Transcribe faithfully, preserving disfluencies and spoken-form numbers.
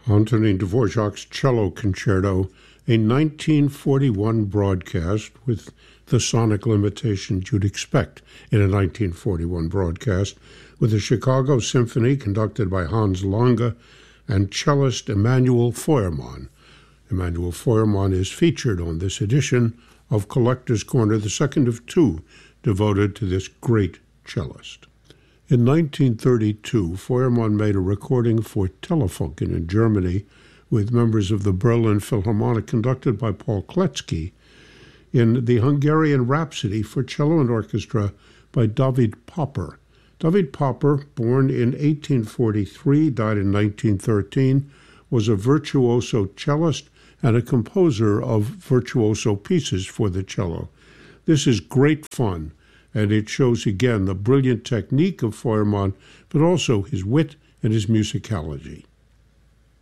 Antonin Dvorak's Cello Concerto, a nineteen forty-one broadcast with the sonic limitations you'd expect in a nineteen forty-one broadcast, with the Chicago Symphony conducted by Hans Lange and cellist Emanuel Feuermann. Emanuel Feuermann is featured on this edition of Collector's Corner, the second of two devoted to this great cellist. In nineteen thirty-two, Feuermann made a recording for Telefunken in Germany with members of the Berlin Philharmonic conducted by Paul Kletzky in the Hungarian Rhapsody for cello and orchestra by David Popper. David Popper, born in eighteen forty-three, died in nineteen thirteen, was a virtuoso cellist and a composer of virtuoso pieces for the cello. This is great fun, and it shows again the brilliant technique of Feuermann, but also his wit and his musicality.